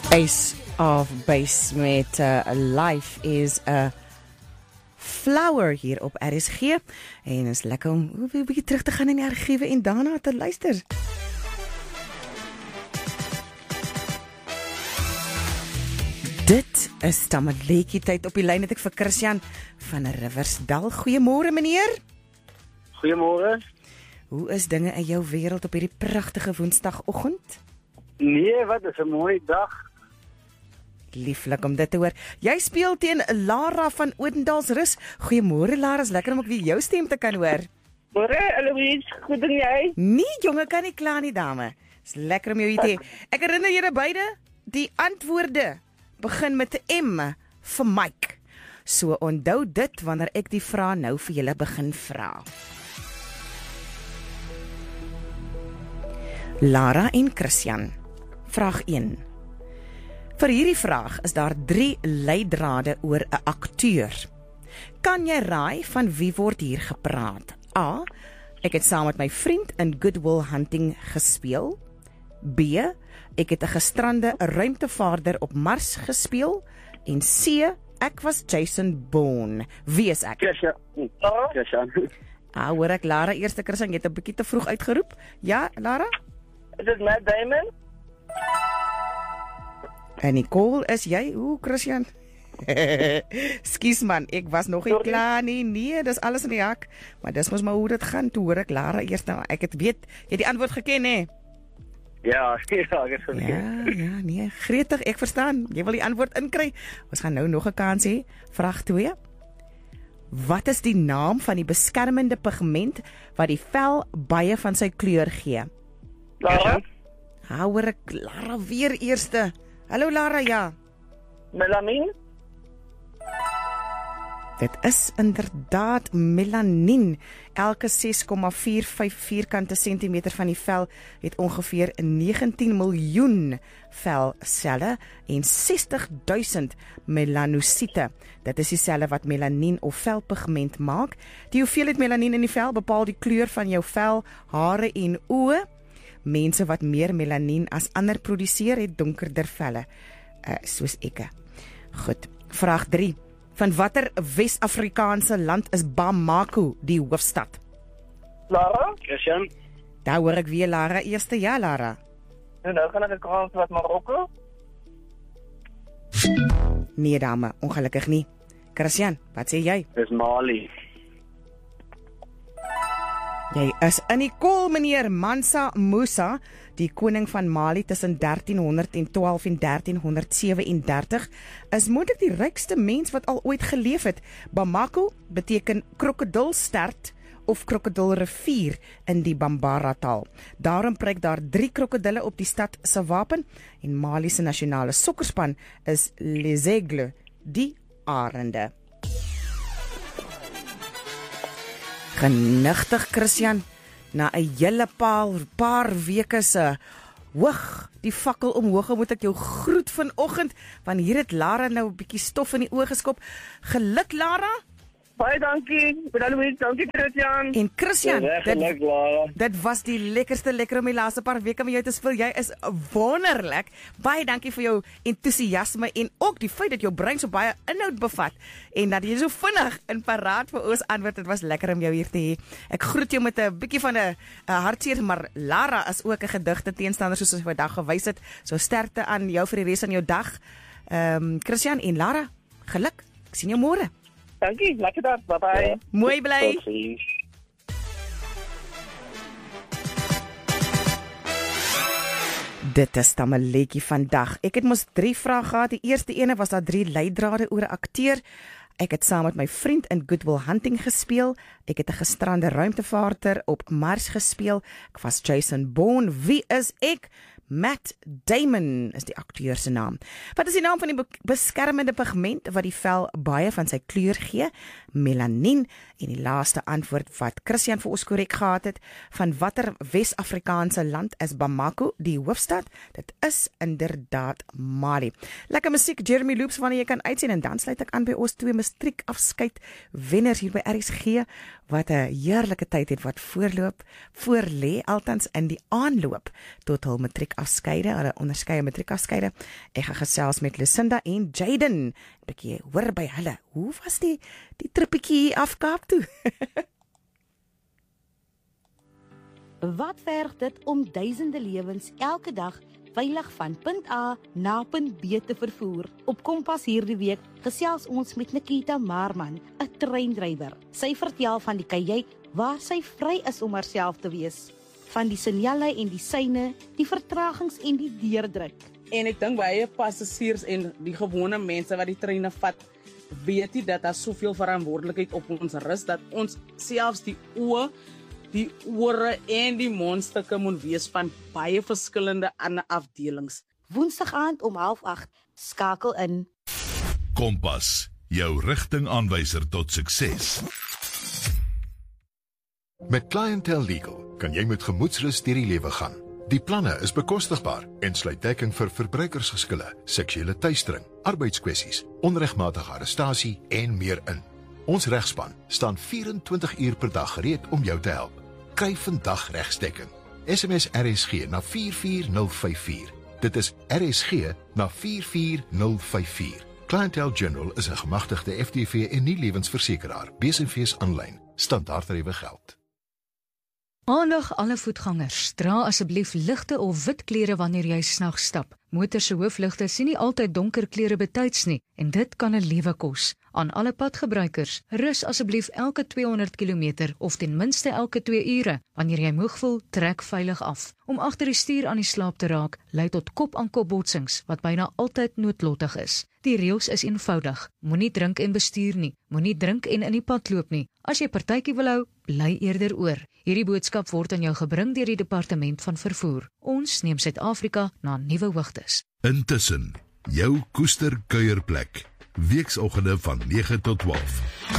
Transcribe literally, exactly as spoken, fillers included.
Ace of Base met uh, Life is a Flower hier op R S G. En is lekker om 'n bietjie terug te gaan in die argiewe en daarna te luister. Dit is Tamaletjie tyd. Op die lyn het ek vir Christian van Riversdal. Goeiemôre meneer. Goeiemôre. Hoe is dinge in jou wêreld op hierdie pragtige Woensdagoggend? Nee, wat is 'n mooi dag. Lieflik om dit te hoor. Jy speel teen Lara van Odendaalsrus. Goeiemôre Lara, is lekker om ook weer jou stem te kan hoor. Môre, Eloise, goed en jy? Nee, jonge, kan nie kla nie, dame. Is lekker om jou hier te hê. Ek herinner julle beide, die antwoorde begin met 'n M vir Mike. So onthou dit wanneer ek die vrae nou vir julle begin vra. Lara en Christian. Vraag een. Vir hierdie vraag is daar drie leidrade oor 'n akteur. Kan jy raai van wie word hier gepraat? A. Ek het saam met my vriend in Good Will Hunting gespeel. B. Ek het 'n gestrande ruimtevaarder op Mars gespeel. En C. Ek was Jason Bourne. Wie is ek? Christian. Christian. Ah, hoor ek Lara eerste Christian, jy het 'n bietjie te vroeg uitgeroep. Ja, Lara? Is dit Matt Damon? En Nicole, is jy? Oeh, Christian. Skus man, ek was nog nie Sorry. klaar nie. Nee, dis alles in die hak. Maar dis mos maar hoe dit gaan. Toe hoor ek Lara eers nou. Ek het weet, jy het die antwoord geken hè? Ja, ja, ek het Ja, geweet. ja, nee, gretig, ek verstaan. Jy wil die antwoord inkry. Ons gaan nou nog 'n kans hê. Vraag twee. Wat is die naam van die beskermende pigment wat die vel baie van sy kleur gee? Lara? Hou ek Lara weer eerste. Hallo Lara, ja. Melanin? Dit is inderdaad melanien. Elke ses komma vyf vyf vierkante sentimeter van die vel het ongeveer negentien miljoen velselle en sestig duisend melanosiete. Dit is die selle wat melanien of velpigment maak. Die hoeveelheid melanien in die vel bepaal die kleur van jou vel, hare en oë. Mense wat meer melanien as ander produseer, het donkerder velle, uh, soos ek. Goed, vraag drie. Van watter Wes-Afrikaanse land is Bamako die hoofstad? Lara? Christian. Daar hoor ek weer Lara eerste. Ja, Lara. En nou gaan ek 'n kans wat Marokko? Nee, dame, ongelukkig nie. Christian, wat sê jy? Dis Mali. Jy is in die kol, meneer Mansa Musa, die koning van Mali tussen dertien twaalf en dertien sewendertig, is moontlik die rykste mens wat al ooit geleef het. Bamako beteken krokodilstert of krokodilrivier in die Bambara taal. Daarom pryk daar drie krokodille op die stad se wapen en Mali se nasionale sokkerspan is Les Aigles, die arende. Genigtig Christian, na 'n hele paar, paar weke se hoog, die fakkel omhoog, moet ek jou groet vanoggend, want hier het Lara nou 'n bietjie stof in die oë geskop. Geluk Lara. Baie dankie. Eloise, dankie Christian. En Christian, Weg dit, geluk, Lara. dit was die lekkerste lekker om die laaste paar weke met jou te speel. Jy is wonderlik. Baie dankie vir jou entoesiasme en ook die feit dat jou brein so baie inhoud bevat en dat jy so vinnig in paraat vir ons antwoord. Dit was lekker om jou hier te hê. Ek groet jou met 'n bietjie van 'n hartseer, maar Lara is ook 'n gedigte teenstander soos ons vandag gewys het. So sterkte aan jou vir die res van jou dag. Ehm um, Christian en Lara, geluk. Ek sien jou môre. Dankie, lekker dag. Bye bye. Ja. Mooi bly. Tot ziens. Dit is Tamaletjie vandag. Ek het mos drie vrae gehad. Die eerste ene was daar drie leidrade oor 'n akteur. Ek het saam met my vriend in Good Will Hunting gespeel. Ek het 'n gestrande ruimtevaarder op Mars gespeel. Ek was Jason Bourne. Wie is ek? Matt Damon is die akteur se naam. Wat is die naam van die beskermende pigment wat die vel baie van sy kleur gee? Melanien. En die laaste antwoord wat Christian vir ons korrek gehad het, van watter Wes-Afrikaanse land is Bamako die hoofstad? Dit is inderdaad Mali. Lekker musiek, Jeremy Loops, wanneer jy kan uitsien, en dan sluit ek aan by ons twee matriek afskeid wenners hier by R S G, wat 'n heerlike tyd het wat voorloop, voor lê, althans in die aanloop tot hul matriek matriekafskeide, hulle onderskeie matriekafskeide. Ek gaan gesels met Lucinda en Jaden. 'n Bietjie hoor by hulle. Hoe was die die trippietjie af Kaap toe? Wat verg dit om duisende lewens elke dag veilig van punt A na punt B te vervoer? Op Kompas hierdie week gesels ons met Nikita Marman, 'n treindrywer. Sy vertel van die kajuit waar sy vry is om haarself te wees. Van die signale en die syne, die vertragings en die deurdruk. En ek dink baie passasiers en die gewone mense wat die treine vat, weet nie dat daar soveel verantwoordelikheid op ons rus, dat ons selfs die oë, die ore en die mondstukke moet wees van baie verskillende ander afdelings. Woensdag aand om half agt, skakel in. Kompas, jou rigtingaanwyser tot sukses. Met Clientele Legal kan jy met gemoedsrus deur die lewe gaan. Die planne is bekostigbaar en sluit dekking vir verbruikersgeskille, seksuele teistering, arbeidskwessies, onregmatige arrestasie en meer in. Ons regspan staan vyf en twintig uur per dag gereed om jou te help. Kry vandag regsdekking. S M S R S G na vier vier nul vyf vier. Dit is R S G na vier vier nul vyf vier. Clientele General is 'n gemagtigde F T V en nie lewensversekeraar. B S V's aanlyn. Standaardtariewe geld. Aandag alle voetgangers, dra asseblief ligte of wit klere wanneer jy snags stap. Motors se hoofligte sien nie altyd donker klere betyds nie en dit kan 'n lewe kos. Aan alle padgebruikers, rus asseblief elke tweehonderd kilometer of ten minste elke twee ure. Wanneer jy moeg voel, trek veilig af. Om agter die stuur aan die slaap te raak, lei tot kop-aan-kop botsings wat byna altyd noodlottig is. Die reëls is eenvoudig. Moenie drink en bestuur nie. Moenie drink en in die pad loop nie. As jy partytjie wil hou, bly eerder oor. Hierdie boodskap word aan jou gebring deur die Departement van Vervoer. Ons neem Suid-Afrika na nuwe hoogtes. Intussen, jou koester kuierplek. Weeksoggende van nege tot twaalf.